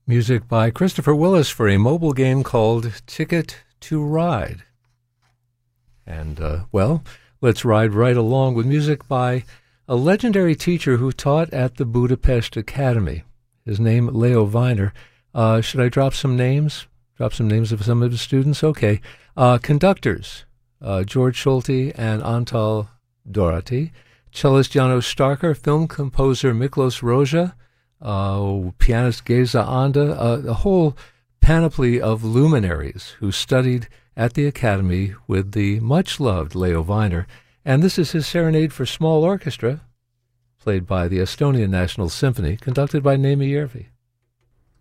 Music by Christopher Willis for a mobile game called Ticket to Ride. And, let's ride right along with music by a legendary teacher who taught at the Budapest Academy. His name, Leo Weiner. Should I drop some names? Drop some names of some of the students? Okay. Conductors, George Schulte and Antal Dorati. Cellist Janos Starker, film composer Miklos Roja, pianist Geza Anda, a whole panoply of luminaries who studied at the Academy with the much-loved Leo Weiner. And this is his Serenade for Small Orchestra, played by the Estonian National Symphony, conducted by Neeme Järvi.